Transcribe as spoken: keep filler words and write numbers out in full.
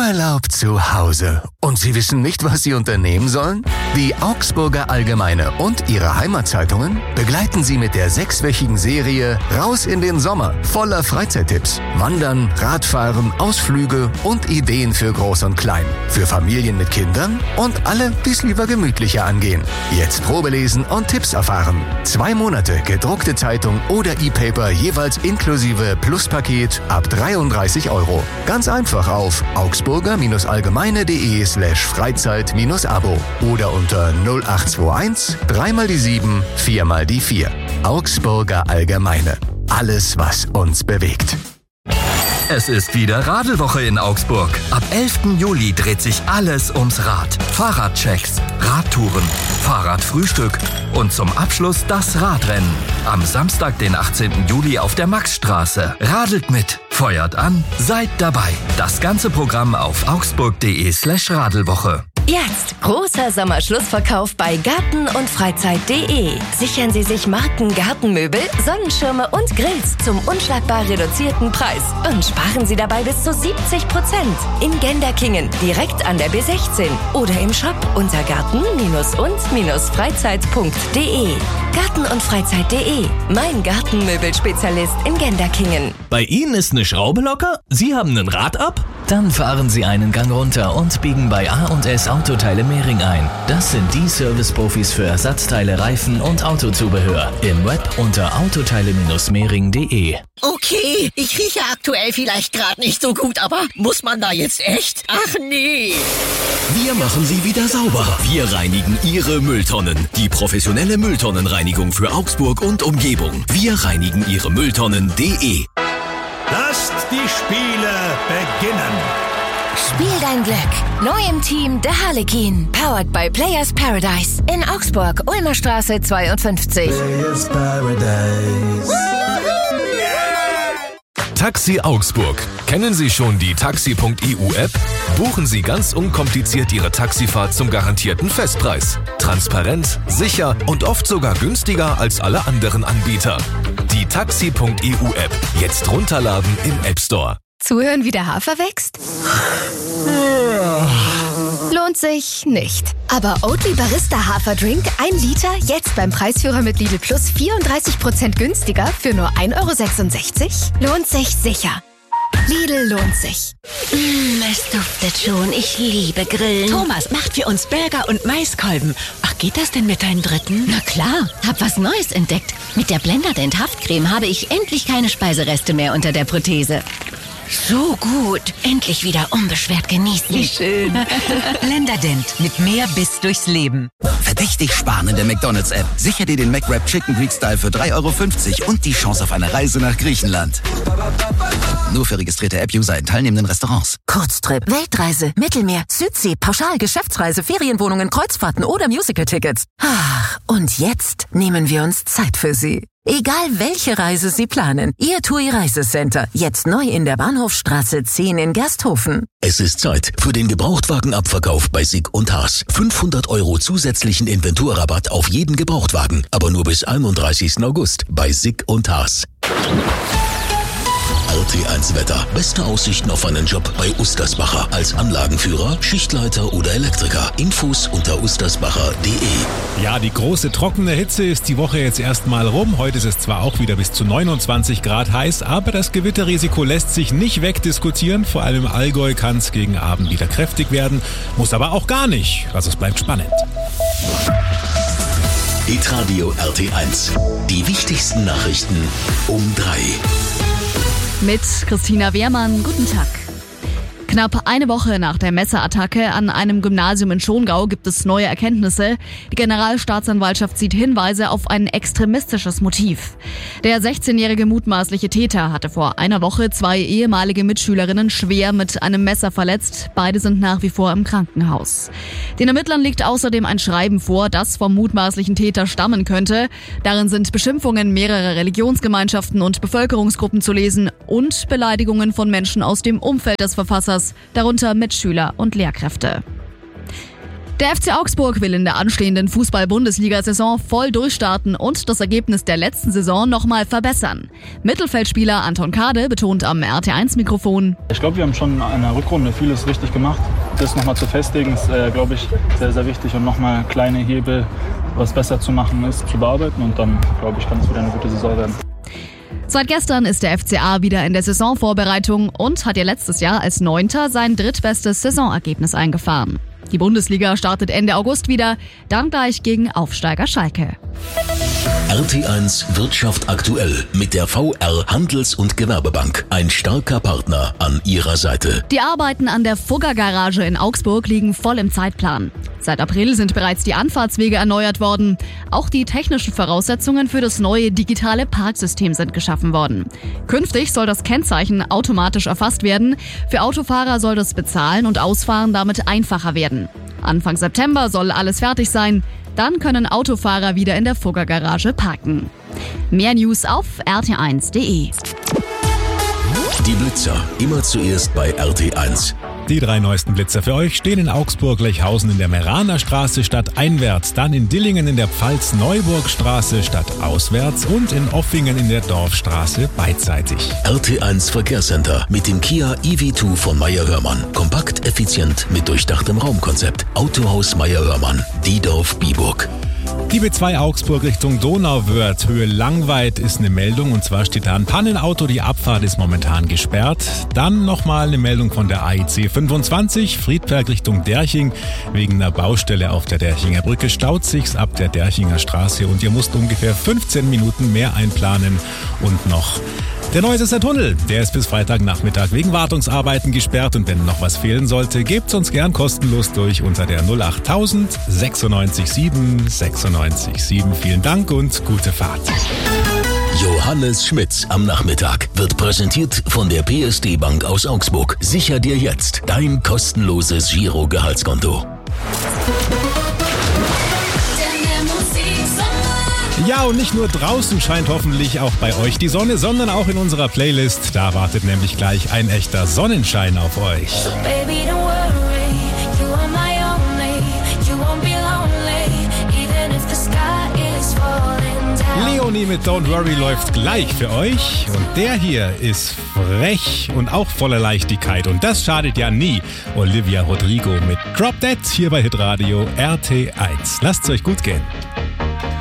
Urlaub zu Hause. Und Sie wissen nicht, was Sie unternehmen sollen? Die Augsburger Allgemeine und ihre Heimatzeitungen begleiten Sie mit der sechswöchigen Serie Raus in den Sommer voller Freizeittipps. Wandern, Radfahren, Ausflüge und Ideen für Groß und Klein. Für Familien mit Kindern und alle, die es lieber gemütlicher angehen. Jetzt Probelesen und Tipps erfahren. Zwei Monate gedruckte Zeitung oder E-Paper jeweils inklusive Pluspaket ab dreiunddreißig Euro. Ganz einfach auf augsburger-allgemeine.de slash Freizeit-Abo oder unter null acht zwei eins drei mal die sieben, vier mal die vier. Augsburger Allgemeine. Alles, was uns bewegt. Es ist wieder Radelwoche in Augsburg. Ab elften Juli dreht sich alles ums Rad. Fahrradchecks, Radtouren, Fahrradfrühstück und zum Abschluss das Radrennen. Am Samstag, den achtzehnten Juli auf der Maxstraße. Radelt mit, feuert an, seid dabei. Das ganze Programm auf augsburg.de slash Radelwoche. Jetzt großer Sommerschlussverkauf bei Garten und Freizeit punkt de. Sichern Sie sich Marken Gartenmöbel, Sonnenschirme und Grills zum unschlagbar reduzierten Preis und sparen Sie dabei bis zu siebzig Prozent. In Genderkingen, direkt an der B sechzehn oder im Shop unter garten und freizeit punkt de. Garten und Freizeit punkt de, mein Gartenmöbelspezialist in Genderkingen. Bei Ihnen ist eine Schraube locker? Sie haben ein Rad ab? Dann fahren Sie einen Gang runter und biegen bei A und S Autoteile Mehring ein. Das sind die Service-Profis für Ersatzteile, Reifen und Autozubehör. Im Web unter autoteile mehring punkt de. Okay, ich rieche aktuell vielleicht gerade nicht so gut, aber muss man da jetzt echt? Ach nee. Wir machen sie wieder sauber. Wir reinigen Ihre Mülltonnen. Die professionelle Mülltonnenreinigung für Augsburg und Umgebung. Wir reinigen Ihre Mülltonnen punkt de. Lasst die Spiele beginnen. Spiel dein Glück. Neu im Team der Harlekin. Powered by Players Paradise. In Augsburg, Ulmer Straße zweiundfünfzig. Players Paradise. Taxi Augsburg. Kennen Sie schon die taxi punkt e u App? Buchen Sie ganz unkompliziert Ihre Taxifahrt zum garantierten Festpreis. Transparent, sicher und oft sogar günstiger als alle anderen Anbieter. Die taxi punkt e u App. Jetzt runterladen im App Store. Zuhören, wie der Hafer wächst? Lohnt sich nicht. Aber Oatly Barista Haferdrink, ein Liter, jetzt beim Preisführer mit Lidl Plus vierunddreißig Prozent günstiger für nur ein Euro sechsundsechzig? Lohnt sich sicher. Lidl lohnt sich. Mm, es duftet schon. Ich liebe Grillen. Thomas macht für uns Burger und Maiskolben. Ach, geht das denn mit deinem dritten? Na klar, hab was Neues entdeckt. Mit der Blenderdent Haftcreme habe ich endlich keine Speisereste mehr unter der Prothese. So gut. Endlich wieder unbeschwert genießen. Wie schön. Blenderdent mit mehr Biss durchs Leben. Verdächtig sparen in der McDonald's-App. Sicher dir den McWrap Chicken Greek Style für drei Euro fünfzig und die Chance auf eine Reise nach Griechenland. Nur für registrierte App-User in teilnehmenden Restaurants. Kurztrip, Weltreise, Mittelmeer, Südsee, Pauschal, Geschäftsreise, Ferienwohnungen, Kreuzfahrten oder Musical-Tickets. Ach, und jetzt nehmen wir uns Zeit für Sie. Egal welche Reise Sie planen, Ihr TUI Reisecenter, jetzt neu in der Bahnhofstraße zehn in Gersthofen. Es ist Zeit für den Gebrauchtwagenabverkauf bei Sick und Haas. fünfhundert Euro zusätzlichen Inventurrabatt auf jeden Gebrauchtwagen, aber nur bis einunddreißigsten August bei Sick und Haas. R T eins Wetter. Beste Aussichten auf einen Job bei Ustersbacher. Als Anlagenführer, Schichtleiter oder Elektriker. Infos unter ustersbacher punkt de. Ja, die große trockene Hitze ist die Woche jetzt erstmal rum. Heute ist es zwar auch wieder bis zu neunundzwanzig Grad heiß, aber das Gewitterrisiko lässt sich nicht wegdiskutieren. Vor allem im Allgäu kann es gegen Abend wieder kräftig werden. Muss aber auch gar nicht. Also es bleibt spannend. Hitradio R T eins. Die wichtigsten Nachrichten um drei. Mit Christina Wehrmann, guten Tag. Knapp eine Woche nach der Messerattacke an einem Gymnasium in Schongau gibt es neue Erkenntnisse. Die Generalstaatsanwaltschaft sieht Hinweise auf ein extremistisches Motiv. Der sechzehnjährige mutmaßliche Täter hatte vor einer Woche zwei ehemalige Mitschülerinnen schwer mit einem Messer verletzt. Beide sind nach wie vor im Krankenhaus. Den Ermittlern liegt außerdem ein Schreiben vor, das vom mutmaßlichen Täter stammen könnte. Darin sind Beschimpfungen mehrerer Religionsgemeinschaften und Bevölkerungsgruppen zu lesen und Beleidigungen von Menschen aus dem Umfeld des Verfassers, darunter Mitschüler und Lehrkräfte. Der F C Augsburg will in der anstehenden Fußball-Bundesliga-Saison voll durchstarten und das Ergebnis der letzten Saison nochmal verbessern. Mittelfeldspieler Anton Kade betont am R T eins Mikrofon: Ich glaube, wir haben schon in der Rückrunde vieles richtig gemacht. Das nochmal zu festigen ist, äh, glaube ich, sehr, sehr wichtig und nochmal kleine Hebel, was besser zu machen ist, zu bearbeiten und dann, glaube ich, kann es wieder eine gute Saison werden. Seit gestern ist der F C A wieder in der Saisonvorbereitung und hat ja letztes Jahr als Neunter sein drittbestes Saisonergebnis eingefahren. Die Bundesliga startet Ende August wieder, dann gleich gegen Aufsteiger Schalke. R T eins Wirtschaft aktuell mit der V R Handels- und Gewerbebank. Ein starker Partner an ihrer Seite. Die Arbeiten an der Fugger-Garage in Augsburg liegen voll im Zeitplan. Seit April sind bereits die Anfahrtswege erneuert worden. Auch die technischen Voraussetzungen für das neue digitale Parksystem sind geschaffen worden. Künftig soll das Kennzeichen automatisch erfasst werden. Für Autofahrer soll das Bezahlen und Ausfahren damit einfacher werden. Anfang September soll alles fertig sein. Dann können Autofahrer wieder in der Fugger-Garage parken. Mehr News auf r t eins punkt d e. Die Blitzer, immer zuerst bei R T eins. Die drei neuesten Blitzer für euch stehen in Augsburg-Lechhausen in der Meraner Straße stadteinwärts, dann in Dillingen in der Pfalz-Neuburg-Straße stadtauswärts und in Offingen in der Dorfstraße beidseitig. R T eins Verkehrscenter mit dem Kia E V zwei von Meyer-Hörmann. Kompakt, effizient mit durchdachtem Raumkonzept. Autohaus Meyer-Hörmann, Diedorf-Biburg. Die B zwei Augsburg Richtung Donauwörth, Höhe Langweid ist eine Meldung und zwar steht da ein Pannenauto, die Abfahrt ist momentan gesperrt. Dann nochmal eine Meldung von der A I C fünfundzwanzig, Friedberg Richtung Derching. Wegen einer Baustelle auf der Derchinger Brücke staut sich's ab der Derchinger Straße und ihr müsst ungefähr fünfzehn Minuten mehr einplanen. Und noch der Neusässer Tunnel, der ist bis Freitagnachmittag wegen Wartungsarbeiten gesperrt und wenn noch was fehlen sollte, gebt's uns gern kostenlos durch unter der null acht null null sechs sieben sechs sechs sieben. Vielen Dank und gute Fahrt. Johannes Schmitz am Nachmittag wird präsentiert von der P S D Bank aus Augsburg. Sicher dir jetzt dein kostenloses Giro-Gehaltskonto. Ja, und nicht nur draußen scheint hoffentlich auch bei euch die Sonne, sondern auch in unserer Playlist. Da wartet nämlich gleich ein echter Sonnenschein auf euch. So baby, don't worry, you are my only, you won't be lonely, even if the sky is falling down. Leonie mit Don't Worry läuft gleich für euch. Und der hier ist frech und auch voller Leichtigkeit. Und das schadet ja nie. Olivia Rodrigo mit Drop Dead hier bei Hitradio R T eins. Lasst's euch gut gehen.